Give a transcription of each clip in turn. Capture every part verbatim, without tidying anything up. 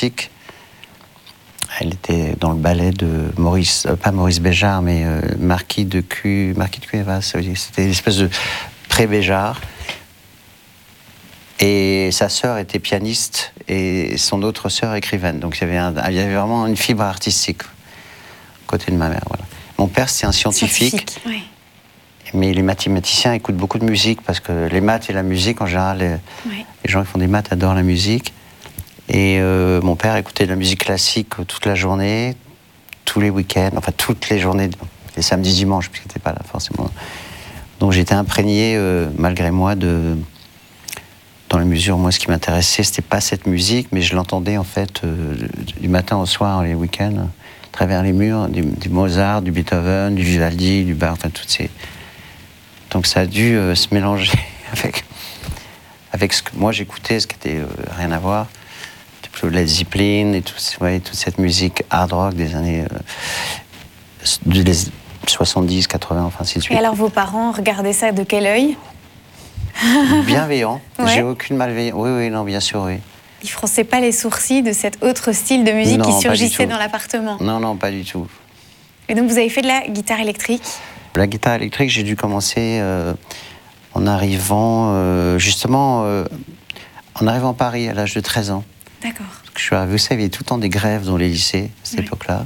artistique. Elle était dans le ballet de Maurice, euh, pas Maurice Béjart, mais euh, Marquis de Q, Marquis de Cuevas. C'était une espèce de pré-Béjart. Et sa sœur était pianiste et son autre sœur écrivaine. Donc il y avait, un, il y avait vraiment une fibre artistique côté de ma mère. Voilà. Mon père, c'est un scientifique. Scientifique, oui. Mais les mathématiciens écoutent beaucoup de musique parce que les maths et la musique, en général, les, Oui. les gens qui font des maths adorent la musique. Et euh, mon père écoutait de la musique classique toute la journée, tous les week-ends, enfin toutes les journées, les samedis, dimanches, puisqu'il n'était pas là forcément. Donc j'étais imprégné, euh, malgré moi, de, dans la mesure, moi, ce qui m'intéressait, c'était pas cette musique, mais je l'entendais en fait euh, du matin au soir, les week-ends, à travers les murs, du, du Mozart, du Beethoven, du Vivaldi, du Bach, enfin toutes ces. Donc ça a dû euh, se mélanger avec, avec ce que moi j'écoutais, ce qui était euh, rien à voir. Plutôt Led Zeppelin et tout, ouais, toute cette musique hard rock des années euh, des soixante-dix, quatre-vingts, enfin ainsi de suite. Et alors vos parents regardaient ça de quel œil? Bienveillant. Ouais. J'ai aucune malveillance. Oui, oui, non, bien sûr, oui. Ils fronçaient pas les sourcils de cet autre style de musique Non, qui pas du surgissait tout. dans l'appartement? Non, non, pas du tout. Et donc vous avez fait de la guitare électrique? La guitare électrique, j'ai dû commencer euh, en arrivant, euh, justement, euh, en arrivant à Paris à l'âge de treize ans. D'accord. Je suis arrivé, vous savez, il y avait tout le temps des grèves dans les lycées, à cette Oui. époque-là.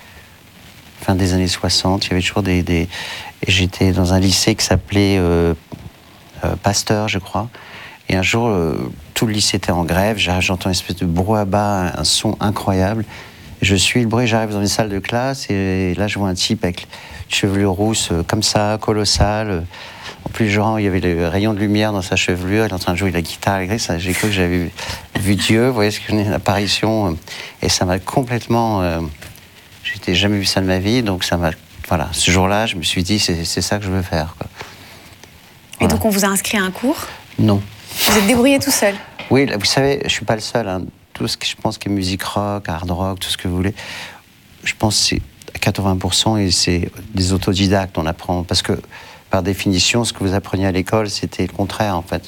Fin des années soixante, il y avait toujours des... des... Et j'étais dans un lycée qui s'appelait euh, euh, Pasteur, je crois. Et un jour, euh, tout le lycée était en grève. J'entends une espèce de brouhaha, un son incroyable. Je suis le bruit, j'arrive dans une salle de classe et là, je vois un type avec une chevelure rousse euh, comme ça, colossale. En plus, genre, il y avait le rayon de lumière dans sa chevelure. Il est en train de jouer de la guitare. J'ai cru que j'avais vu, vu Dieu. Vous voyez ce que je veux dire, l'apparition. Et ça m'a complètement... Euh, J'étais jamais vu ça de ma vie. Donc, ça m'a... Voilà, ce jour-là, je me suis dit, c'est ça que je veux faire, quoi. Et Voilà. donc on vous a inscrit à un cours? Non. Vous êtes débrouillé tout seul? Oui, là, vous savez, je suis pas le seul. Hein. Tout ce que je pense qui est musique rock, hard rock, tout ce que vous voulez, je pense que c'est à quatre-vingts pour cent et c'est des autodidactes. On apprend parce que par définition, ce que vous appreniez à l'école, c'était le contraire en fait.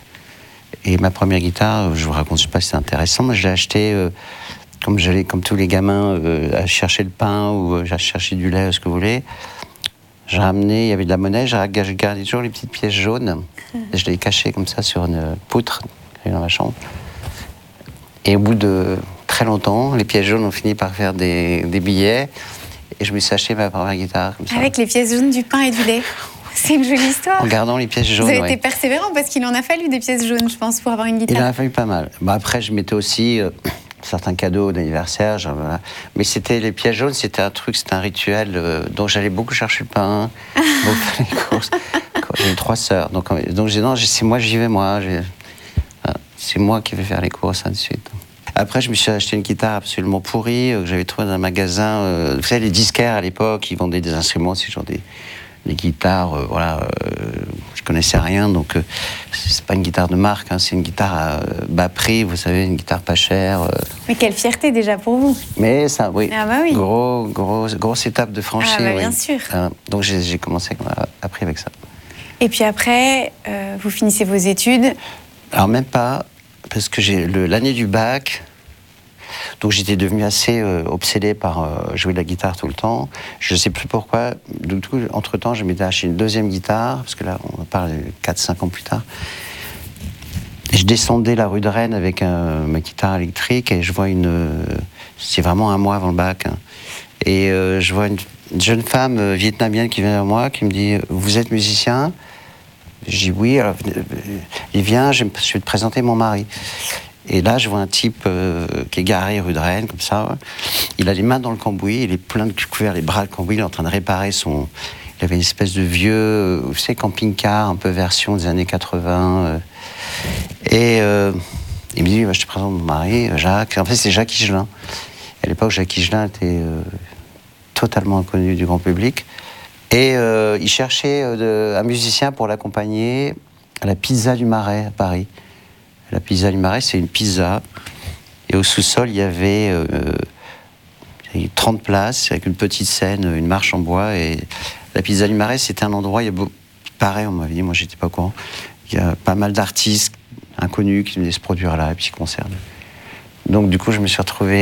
Et ma première guitare, je vous raconte, je sais pas si c'est intéressant, mais je l'ai achetée euh, comme j'allais, comme tous les gamins, euh, à chercher le pain ou euh, à chercher du lait, ce que vous voulez. J'ai ramené, il y avait de la monnaie, j'ai gardé toujours les petites pièces jaunes. Et je l'ai caché comme ça sur une poutre dans ma chambre. Et au bout de très longtemps, les pièces jaunes ont fini par faire des, des billets. Et je me suis acheté ma première guitare comme ça. Avec les pièces jaunes, du pain et du lait. C'est une jolie histoire. En gardant les pièces jaunes, Vous avez ouais. été persévérant parce qu'il en a fallu des pièces jaunes, je pense, pour avoir une Il guitare. en a fallu pas mal. Bah, après, je mettais aussi euh, certains cadeaux d'anniversaire. Genre, voilà. Mais c'était les pièces jaunes, c'était un truc, c'était un rituel. Euh, donc j'allais beaucoup chercher le pain, beaucoup faire les courses. J'ai trois sœurs. Donc, donc j'ai non, c'est moi, j'y vais, moi. C'est moi qui vais faire les courses, ainsi de suite. Après, je me suis acheté une guitare absolument pourrie euh, que j'avais trouvée dans un magasin. Euh, vous savez, les disquaires à l'époque, ils vendaient des instruments, c'est genre des, des guitares. Euh, voilà, euh, je connaissais rien, donc euh, c'est pas une guitare de marque, hein, c'est une guitare à euh, bas prix, vous savez, une guitare pas chère. Euh. Mais quelle fierté déjà pour vous. Mais ça, oui. Ah bah oui. Gros, gros, grosse étape de franchir. Ah bah oui. bien sûr. Euh, donc j'ai commencé après avec ça. Et puis après, euh, vous finissez vos études. Alors même pas. Parce que j'ai l'année du bac, donc j'étais devenu assez euh, obsédé par euh, jouer de la guitare tout le temps. Je ne sais plus pourquoi. Du coup, entre-temps, je m'étais acheté une deuxième guitare, parce que là, on parle quatre cinq ans plus tard. Et je descendais la rue de Rennes avec euh, ma guitare électrique et je vois une... Euh, c'est vraiment un mois avant le bac. Hein, et euh, je vois une, une jeune femme euh, vietnamienne qui vient vers moi, qui me dit « Vous êtes musicien ?» Je dis oui, alors, il vient, je vais te présenter mon mari. Et là, je vois un type euh, qui est garé rue de Rennes, comme ça. Il a les mains dans le cambouis, il est plein de couverts, les bras dans le cambouis, il est en train de réparer son... Il avait une espèce de vieux, vous savez, camping-car, un peu version des années quatre-vingts. Euh, et euh, il me dit, bah, je te présente mon mari, Jacques. En fait, c'est Jacques Higelin. À l'époque, Jacques Higelin était euh, totalement inconnu du grand public. Et euh, il cherchait euh, de, un musicien pour l'accompagner à la Pizza du Marais à Paris. La Pizza du Marais, c'est une pizza. Et au sous-sol, il y avait euh, trente places avec une petite scène, une marche en bois. Et la Pizza du Marais, c'était un endroit, il y a beau, pareil, on m'avait dit, moi j'étais pas au courant. Il y a pas mal d'artistes inconnus qui venaient se produire là, et puis concerts. Donc du coup, je me suis retrouvé